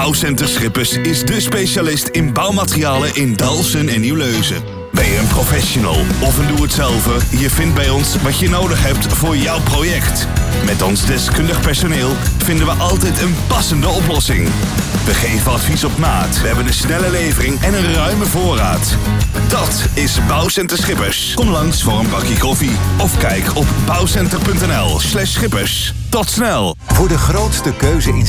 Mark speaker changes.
Speaker 1: Bouwcenter Schippers is de specialist in bouwmaterialen in Dalfsen en Nieuwleuzen. Ben je een professional of een doe-het-zelver? Je vindt bij ons wat je nodig hebt voor jouw project. Met ons deskundig personeel vinden we altijd een passende oplossing. We geven advies op maat. We hebben een snelle levering en een ruime voorraad. Dat is Bouwcenter Schippers. Kom langs voor een bakje koffie. Of kijk op bouwcenter.nl/schippers. Tot snel.
Speaker 2: Voor de grootste keuze in